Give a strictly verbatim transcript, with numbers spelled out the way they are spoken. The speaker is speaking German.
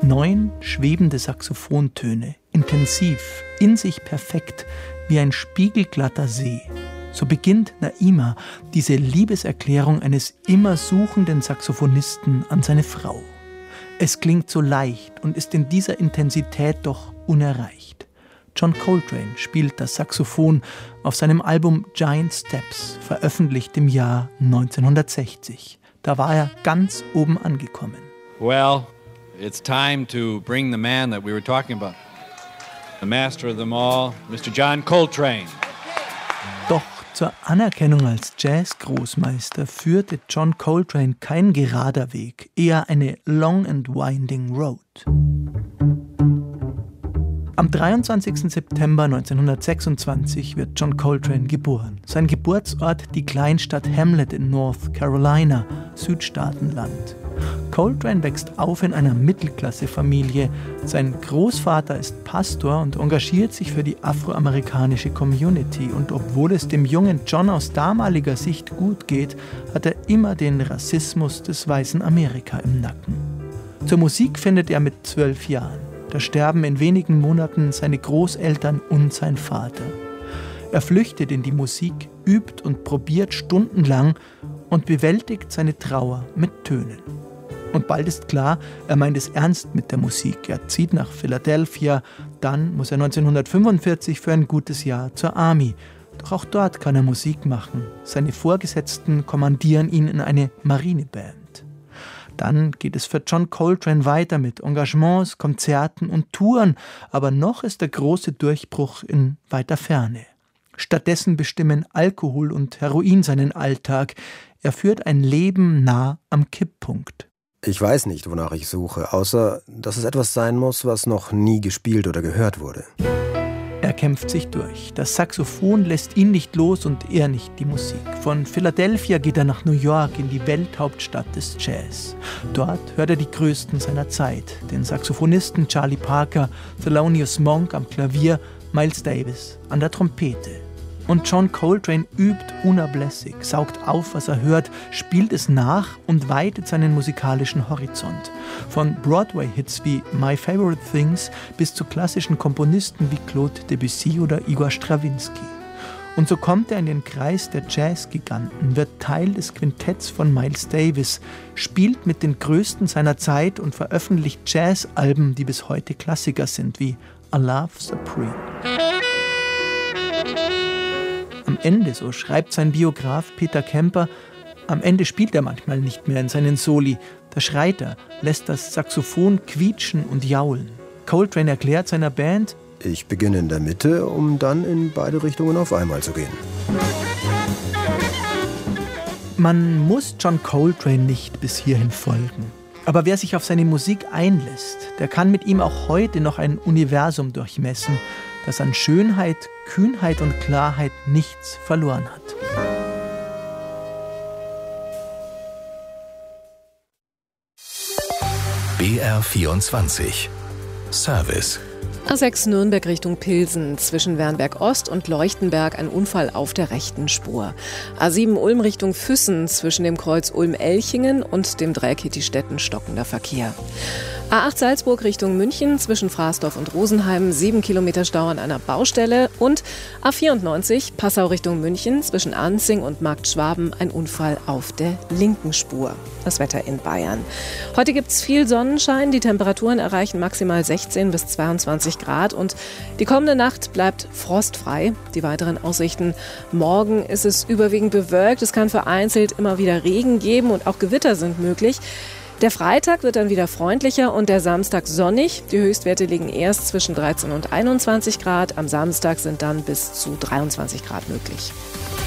Neun schwebende Saxophontöne, intensiv, in sich perfekt, wie ein spiegelglatter See. So beginnt Naima, diese Liebeserklärung eines immer suchenden Saxophonisten an seine Frau. Es klingt so leicht und ist in dieser Intensität doch unerreicht. John Coltrane spielt das Saxophon auf seinem Album Giant Steps, veröffentlicht im Jahr neunzehnhundertsechzig. Da war er ganz oben angekommen. Well, it's time to bring the man that we were talking about. The master of them all, Mister John Coltrane. Doch zur Anerkennung als Jazz-Großmeister führte John Coltrane kein gerader Weg, eher eine long and winding road. Am dreiundzwanzigsten September neunzehnhundertsechsundzwanzig wird John Coltrane geboren. Sein Geburtsort die Kleinstadt Hamlet in North Carolina, Südstaatenland. Coltrane wächst auf in einer Mittelklassefamilie. Sein Großvater ist Pastor und engagiert sich für die afroamerikanische Community. Und obwohl es dem jungen John aus damaliger Sicht gut geht, hat er immer den Rassismus des weißen Amerika im Nacken. Zur Musik findet er mit zwölf Jahren. Da sterben in wenigen Monaten seine Großeltern und sein Vater. Er flüchtet in die Musik, übt und probiert stundenlang und bewältigt seine Trauer mit Tönen. Und bald ist klar, er meint es ernst mit der Musik. Er zieht nach Philadelphia, dann muss er neunzehnhundertfünfundvierzig für ein gutes Jahr zur Army. Doch auch dort kann er Musik machen. Seine Vorgesetzten kommandieren ihn in eine Marineband. Dann geht es für John Coltrane weiter mit Engagements, Konzerten und Touren, aber noch ist der große Durchbruch in weiter Ferne. Stattdessen bestimmen Alkohol und Heroin seinen Alltag. Er führt ein Leben nah am Kipppunkt. Ich weiß nicht, wonach ich suche, außer dass es etwas sein muss, was noch nie gespielt oder gehört wurde. Er kämpft sich durch. Das Saxophon lässt ihn nicht los und er nicht die Musik. Von Philadelphia geht er nach New York in die Welthauptstadt des Jazz. Dort hört er die Größten seiner Zeit, den Saxophonisten Charlie Parker, Thelonious Monk am Klavier, Miles Davis an der Trompete. Und John Coltrane übt unablässig, saugt auf, was er hört, spielt es nach und weitet seinen musikalischen Horizont. Von Broadway-Hits wie My Favorite Things bis zu klassischen Komponisten wie Claude Debussy oder Igor Strawinski. Und so kommt er in den Kreis der Jazz-Giganten, wird Teil des Quintetts von Miles Davis, spielt mit den Größten seiner Zeit und veröffentlicht Jazz-Alben, die bis heute Klassiker sind, wie A Love Supreme. Am Ende, so schreibt sein Biograf Peter Kemper, am Ende spielt er manchmal nicht mehr in seinen Soli. Da schreit er, lässt das Saxophon quietschen und jaulen. Coltrane erklärt seiner Band: Ich beginne in der Mitte, um dann in beide Richtungen auf einmal zu gehen. Man muss John Coltrane nicht bis hierhin folgen. Aber wer sich auf seine Musik einlässt, der kann mit ihm auch heute noch ein Universum durchmessen, das an Schönheit, Kühnheit und Klarheit nichts verloren hat. B R vierundzwanzig Service. A sechs Nürnberg Richtung Pilsen, zwischen Wernberg Ost und Leuchtenberg ein Unfall auf der rechten Spur. A sieben Ulm Richtung Füssen, zwischen dem Kreuz Ulm-Elchingen und dem Dreieck Hittistetten stockender Verkehr. A acht Salzburg Richtung München, zwischen Fraßdorf und Rosenheim, sieben Kilometer Stau an einer Baustelle. Und A vierundneunzig Passau Richtung München, zwischen Anzing und Markt Schwaben, ein Unfall auf der linken Spur. Das Wetter in Bayern. Heute gibt es viel Sonnenschein, die Temperaturen erreichen maximal sechzehn bis zweiundzwanzig Grad und die kommende Nacht bleibt frostfrei. Die weiteren Aussichten: Morgen ist es überwiegend bewölkt, es kann vereinzelt immer wieder Regen geben und auch Gewitter sind möglich. Der Freitag wird dann wieder freundlicher und der Samstag sonnig. Die Höchstwerte liegen erst zwischen dreizehn und einundzwanzig Grad. Am Samstag sind dann bis zu dreiundzwanzig Grad möglich.